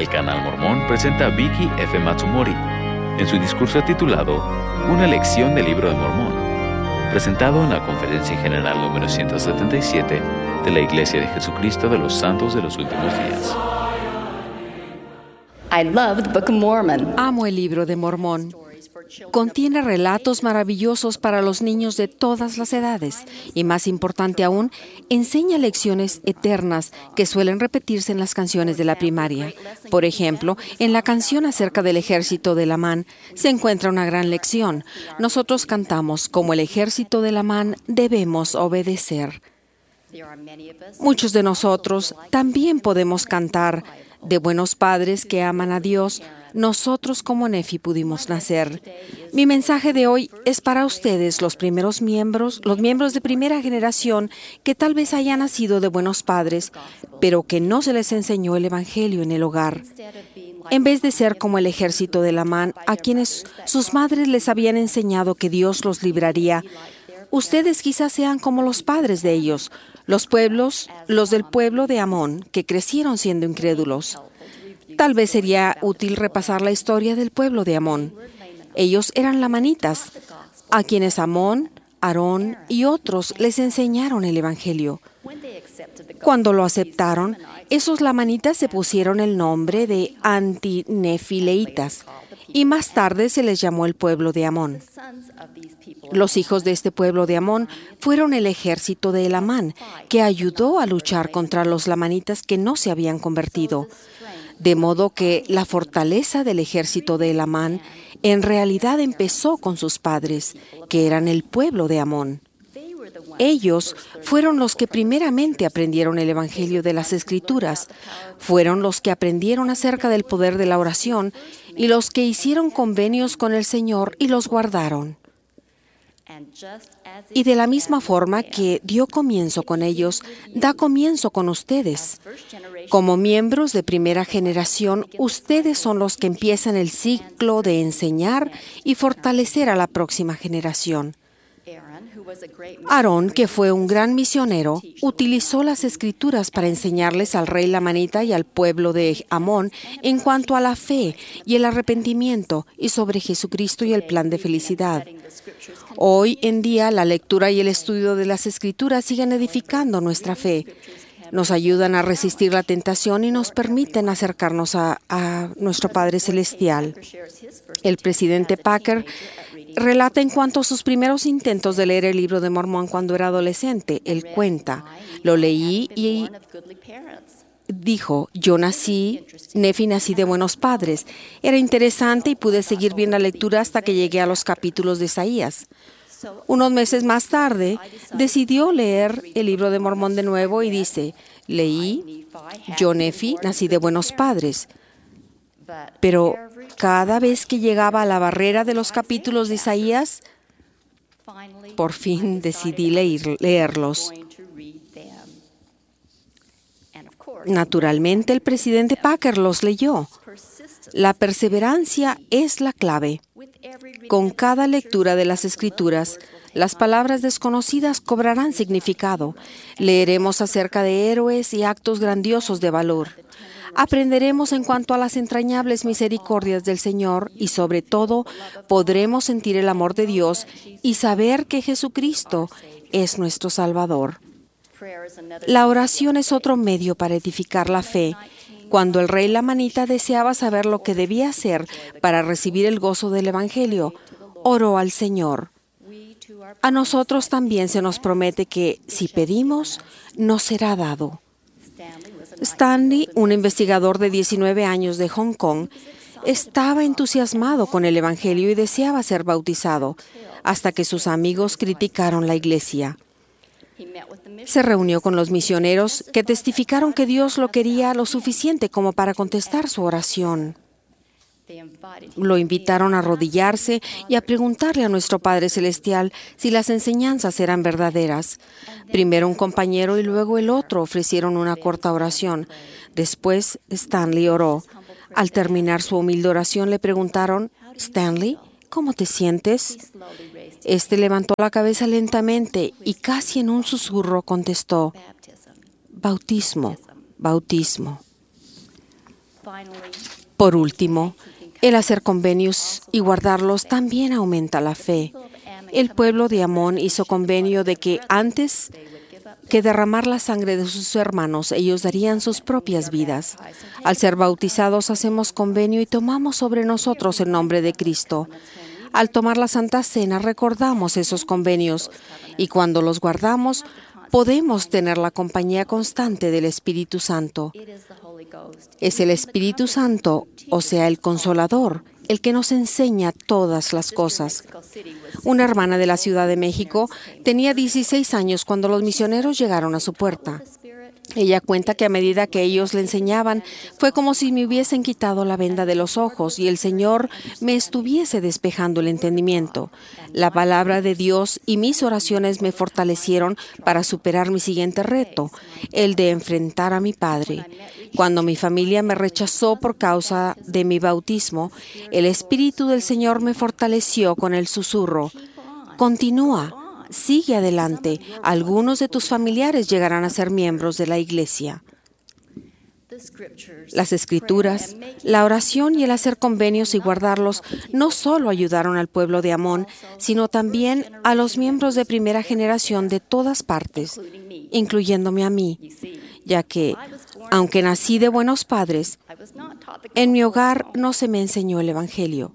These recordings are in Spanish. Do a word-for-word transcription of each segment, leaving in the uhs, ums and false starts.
El Canal Mormón presenta a Vicky F. Matsumori en su discurso titulado Una lección del Libro de Mormón, presentado en la Conferencia General número ciento setenta y siete de la Iglesia de Jesucristo de los Santos de los Últimos Días. I love the Book of Mormon. Amo el Libro de Mormón. Contiene relatos maravillosos para los niños de todas las edades y, más importante aún, enseña lecciones eternas que suelen repetirse en las canciones de la primaria. Por ejemplo, en la canción acerca del ejército de Lamán se encuentra una gran lección. Nosotros cantamos, como el ejército de Lamán debemos obedecer. Muchos de nosotros también podemos cantar de buenos padres que aman a Dios. Nosotros como Nefi pudimos nacer. Mi mensaje de hoy es para ustedes, los primeros miembros, los miembros de primera generación que tal vez hayan nacido de buenos padres, pero que no se les enseñó el Evangelio en el hogar. En vez de ser como el ejército de Lamán, a quienes sus madres les habían enseñado que Dios los libraría, ustedes quizás sean como los padres de ellos, los pueblos, los del pueblo de Amón, que crecieron siendo incrédulos. Tal vez sería útil repasar la historia del pueblo de Amón. Ellos eran lamanitas, a quienes Amón, Aarón y otros les enseñaron el Evangelio. Cuando lo aceptaron, esos lamanitas se pusieron el nombre de antinefileitas y más tarde se les llamó el pueblo de Amón. Los hijos de este pueblo de Amón fueron el ejército de Elamán, que ayudó a luchar contra los lamanitas que no se habían convertido. De modo que la fortaleza del ejército de Elamán en realidad empezó con sus padres, que eran el pueblo de Amón. Ellos fueron los que primeramente aprendieron el Evangelio de las Escrituras, fueron los que aprendieron acerca del poder de la oración y los que hicieron convenios con el Señor y los guardaron. Y de la misma forma que dio comienzo con ellos, da comienzo con ustedes. Como miembros de primera generación, ustedes son los que empiezan el ciclo de enseñar y fortalecer a la próxima generación. Aarón, que fue un gran misionero, utilizó las Escrituras para enseñarles al rey lamanita y al pueblo de Amón en cuanto a la fe y el arrepentimiento y sobre Jesucristo y el plan de felicidad. Hoy en día, la lectura y el estudio de las Escrituras siguen edificando nuestra fe. Nos ayudan a resistir la tentación y nos permiten acercarnos a, a nuestro Padre Celestial. El presidente Packer relata en cuanto a sus primeros intentos de leer el Libro de Mormón cuando era adolescente. Él cuenta, lo leí y dijo, yo nací, Nefi nací de buenos padres. Era interesante y pude seguir bien la lectura hasta que llegué a los capítulos de Isaías. Unos meses más tarde, decidió leer el Libro de Mormón de nuevo y dice, leí, yo Nefi nací de buenos padres. Pero cada vez que llegaba a la barrera de los capítulos de Isaías, por fin decidí leer, leerlos. Naturalmente, el presidente Packer los leyó. La perseverancia es la clave. Con cada lectura de las Escrituras, las palabras desconocidas cobrarán significado. Leeremos acerca de héroes y actos grandiosos de valor. Aprenderemos en cuanto a las entrañables misericordias del Señor y, sobre todo, podremos sentir el amor de Dios y saber que Jesucristo es nuestro Salvador. La oración es otro medio para edificar la fe. Cuando el rey lamanita deseaba saber lo que debía hacer para recibir el gozo del Evangelio, oró al Señor. A nosotros también se nos promete que, si pedimos, nos será dado. Stanley, un investigador de diecinueve años de Hong Kong, estaba entusiasmado con el Evangelio y deseaba ser bautizado, hasta que sus amigos criticaron la iglesia. Se reunió con los misioneros que testificaron que Dios lo quería lo suficiente como para contestar su oración. Lo invitaron a arrodillarse y a preguntarle a nuestro Padre Celestial si las enseñanzas eran verdaderas. Primero un compañero y luego el otro ofrecieron una corta oración. Después Stanley oró. Al terminar su humilde oración le preguntaron, «Stanley, ¿cómo te sientes?». Este levantó la cabeza lentamente y casi en un susurro contestó, «Bautismo, bautismo». Por último, el hacer convenios y guardarlos también aumenta la fe. El pueblo de Amón hizo convenio de que antes que derramar la sangre de sus hermanos, ellos darían sus propias vidas. Al ser bautizados, hacemos convenio y tomamos sobre nosotros el nombre de Cristo. Al tomar la Santa Cena, recordamos esos convenios y cuando los guardamos, podemos tener la compañía constante del Espíritu Santo. Es el Espíritu Santo, o sea, el Consolador, el que nos enseña todas las cosas. Una hermana de la Ciudad de México tenía dieciséis años cuando los misioneros llegaron a su puerta. Ella cuenta que a medida que ellos le enseñaban, fue como si me hubiesen quitado la venda de los ojos y el Señor me estuviese despejando el entendimiento. La palabra de Dios y mis oraciones me fortalecieron para superar mi siguiente reto, el de enfrentar a mi padre. Cuando mi familia me rechazó por causa de mi bautismo, el Espíritu del Señor me fortaleció con el susurro: continúa. Sigue adelante. Algunos de tus familiares llegarán a ser miembros de la iglesia. Las Escrituras, la oración y el hacer convenios y guardarlos no solo ayudaron al pueblo de Amón, sino también a los miembros de primera generación de todas partes, incluyéndome a mí, ya que, aunque nací de buenos padres, en mi hogar no se me enseñó el Evangelio.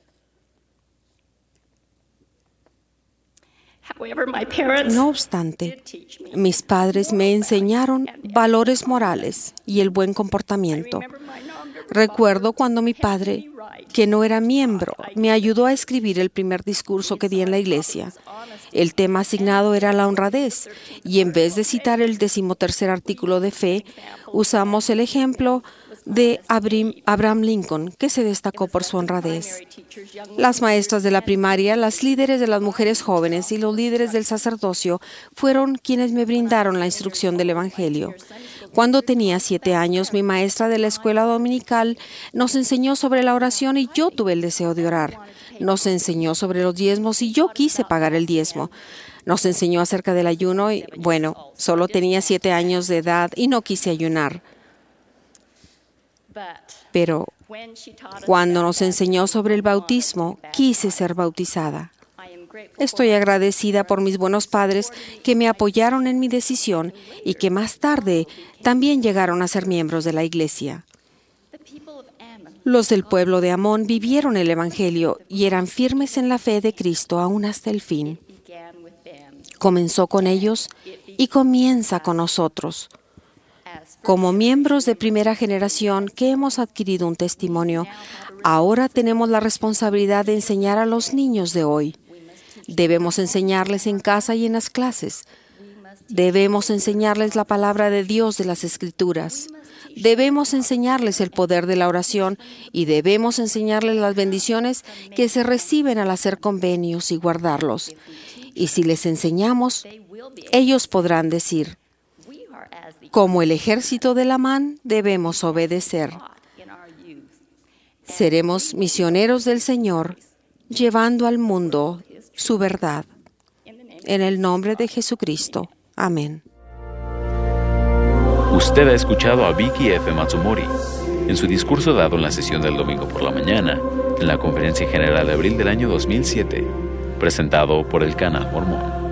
No obstante, mis padres me enseñaron valores morales y el buen comportamiento. Recuerdo cuando mi padre, que no era miembro, me ayudó a escribir el primer discurso que di en la iglesia. El tema asignado era la honradez, y en vez de citar el decimotercer artículo de fe, usamos el ejemplo de Abraham Lincoln, que se destacó por su honradez. Las maestras de la primaria, las líderes de las mujeres jóvenes y los líderes del sacerdocio fueron quienes me brindaron la instrucción del Evangelio. Cuando tenía siete años, mi maestra de la escuela dominical nos enseñó sobre la oración y yo tuve el deseo de orar. Nos enseñó sobre los diezmos y yo quise pagar el diezmo. Nos enseñó acerca del ayuno y, bueno, solo tenía siete años de edad y no quise ayunar. Pero cuando nos enseñó sobre el bautismo, quise ser bautizada. Estoy agradecida por mis buenos padres que me apoyaron en mi decisión y que más tarde también llegaron a ser miembros de la iglesia. Los del pueblo de Amón vivieron el Evangelio y eran firmes en la fe de Cristo aún hasta el fin. Comenzó con ellos y comienza con nosotros. Como miembros de primera generación que hemos adquirido un testimonio, ahora tenemos la responsabilidad de enseñar a los niños de hoy. Debemos enseñarles en casa y en las clases. Debemos enseñarles la palabra de Dios de las Escrituras. Debemos enseñarles el poder de la oración y debemos enseñarles las bendiciones que se reciben al hacer convenios y guardarlos. Y si les enseñamos, ellos podrán decir: como el ejército de Amán, debemos obedecer. Seremos misioneros del Señor, llevando al mundo su verdad. En el nombre de Jesucristo. Amén. Usted ha escuchado a Vicky F. Matsumori en su discurso dado en la sesión del domingo por la mañana, en la Conferencia General de abril del año dos mil siete, presentado por el Canal Mormón.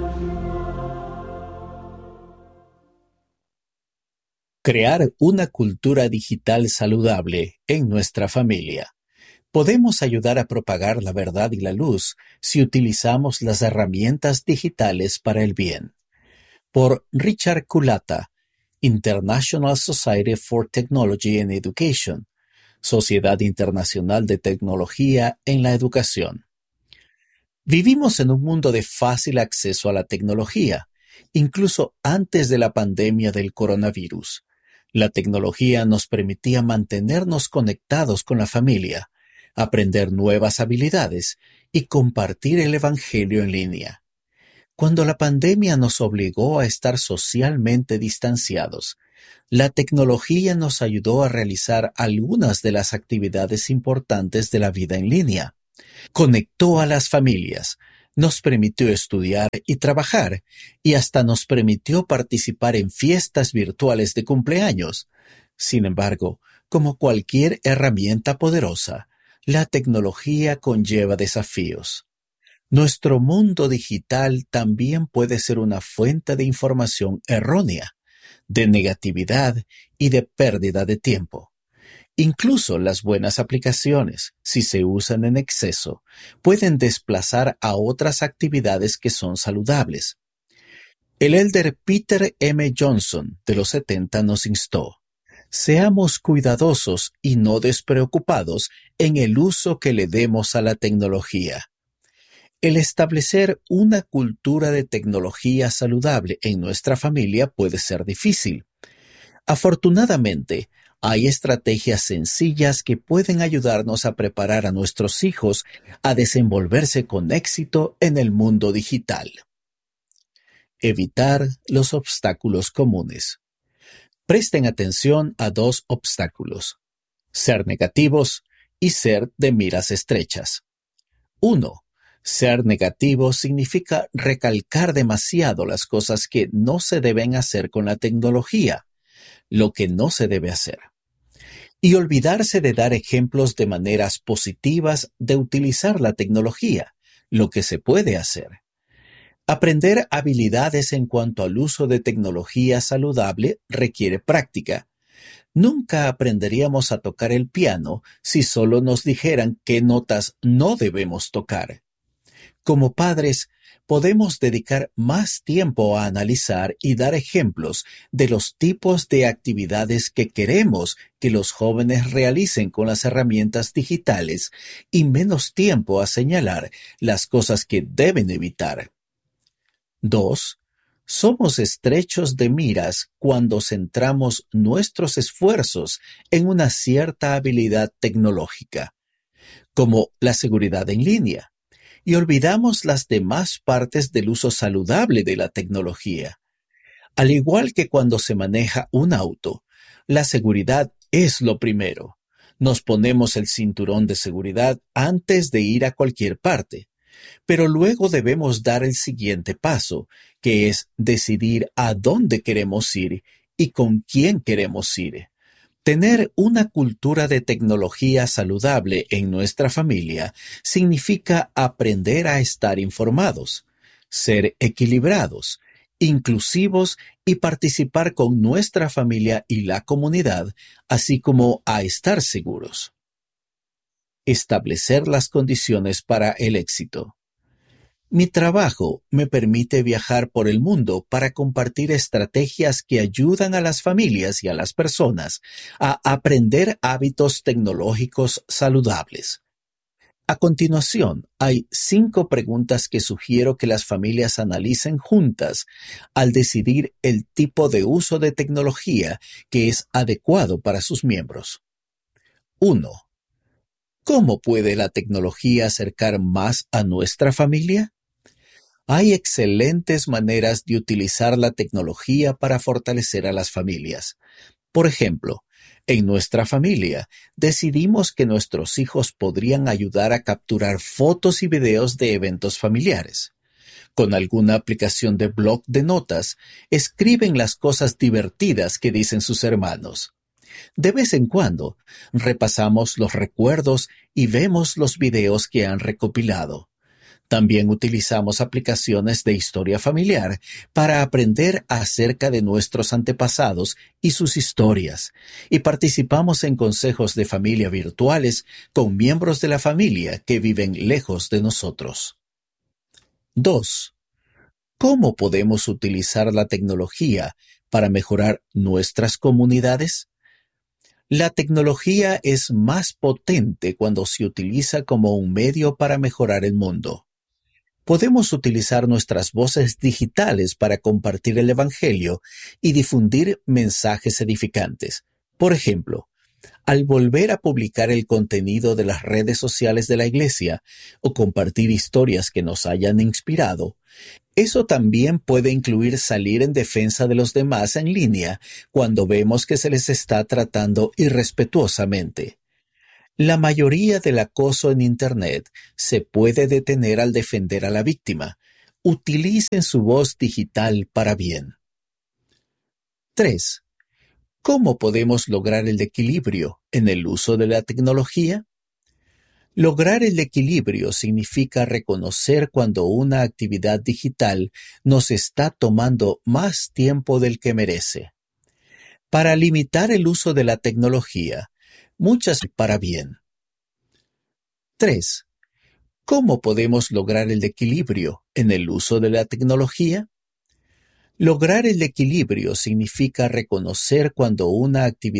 Crear una cultura digital saludable en nuestra familia. Podemos ayudar a propagar la verdad y la luz si utilizamos las herramientas digitales para el bien. Por Richard Culata, International Society for Technology and Education, Sociedad Internacional de Tecnología en la Educación. Vivimos en un mundo de fácil acceso a la tecnología, incluso antes de la pandemia del coronavirus. La tecnología nos permitía mantenernos conectados con la familia, aprender nuevas habilidades y compartir el Evangelio en línea. Cuando la pandemia nos obligó a estar socialmente distanciados, la tecnología nos ayudó a realizar algunas de las actividades importantes de la vida en línea. Conectó a las familias, nos permitió estudiar y trabajar, y hasta nos permitió participar en fiestas virtuales de cumpleaños. Sin embargo, Como cualquier herramienta poderosa, la tecnología conlleva desafíos. Nuestro mundo digital también puede ser una fuente de información errónea, de negatividad y de pérdida de tiempo. Incluso las buenas aplicaciones, si se usan en exceso, pueden desplazar a otras actividades que son saludables. El elder Peter M. Johnson de los setenta nos instó: seamos cuidadosos y no despreocupados en el uso que le demos a la tecnología. El establecer una cultura de tecnología saludable en nuestra familia puede ser difícil. Afortunadamente, hay estrategias sencillas que pueden ayudarnos a preparar a nuestros hijos a desenvolverse con éxito en el mundo digital. Evitar los obstáculos comunes. Presten atención a dos obstáculos: ser negativos y ser de miras estrechas. uno. Ser negativo significa recalcar demasiado las cosas que no se deben hacer con la tecnología, lo que no se debe hacer, y olvidarse de dar ejemplos de maneras positivas de utilizar la tecnología, lo que se puede hacer. Aprender habilidades en cuanto al uso de tecnología saludable requiere práctica. Nunca aprenderíamos a tocar el piano si solo nos dijeran qué notas no debemos tocar. Como padres, podemos dedicar más tiempo a analizar y dar ejemplos de los tipos de actividades que queremos que los jóvenes realicen con las herramientas digitales y menos tiempo a señalar las cosas que deben evitar. dos. Somos estrechos de miras cuando centramos nuestros esfuerzos en una cierta habilidad tecnológica, como la seguridad en línea, y olvidamos las demás partes del uso saludable de la tecnología. Al igual que cuando se maneja un auto, la seguridad es lo primero. Nos ponemos el cinturón de seguridad antes de ir a cualquier parte, pero luego debemos dar el siguiente paso, que es decidir a dónde queremos ir y con quién queremos ir. Tener una cultura de tecnología saludable en nuestra familia significa aprender a estar informados, ser equilibrados, inclusivos y participar con nuestra familia y la comunidad, así como a estar seguros. Establecer las condiciones para el éxito. Mi trabajo me permite viajar por el mundo para compartir estrategias que ayudan a las familias y a las personas a aprender hábitos tecnológicos saludables. A continuación, hay cinco preguntas que sugiero que las familias analicen juntas al decidir el tipo de uso de tecnología que es adecuado para sus miembros. uno. ¿Cómo puede la tecnología acercar más a nuestra familia? Hay excelentes maneras de utilizar la tecnología para fortalecer a las familias. Por ejemplo, en nuestra familia decidimos que nuestros hijos podrían ayudar a capturar fotos y videos de eventos familiares. Con alguna aplicación de blog de notas, escriben las cosas divertidas que dicen sus hermanos. De vez en cuando, repasamos los recuerdos y vemos los videos que han recopilado. También utilizamos aplicaciones de historia familiar para aprender acerca de nuestros antepasados y sus historias, y participamos en consejos de familia virtuales con miembros de la familia que viven lejos de nosotros. dos. ¿Cómo podemos utilizar la tecnología para mejorar nuestras comunidades? La tecnología es más potente cuando se utiliza como un medio para mejorar el mundo. Podemos utilizar nuestras voces digitales para compartir el Evangelio y difundir mensajes edificantes. Por ejemplo, al volver a publicar el contenido de las redes sociales de la iglesia o compartir historias que nos hayan inspirado, eso también puede incluir salir en defensa de los demás en línea cuando vemos que se les está tratando irrespetuosamente. La mayoría del acoso en Internet se puede detener al defender a la víctima. Utilicen su voz digital para bien. tres. ¿Cómo podemos lograr el equilibrio en el uso de la tecnología? Lograr el equilibrio significa reconocer cuando una actividad digital nos está tomando más tiempo del que merece. Para limitar el uso de la tecnología, muchas para bien. tres. ¿Cómo podemos lograr el equilibrio en el uso de la tecnología? Lograr el equilibrio significa reconocer cuando una actividad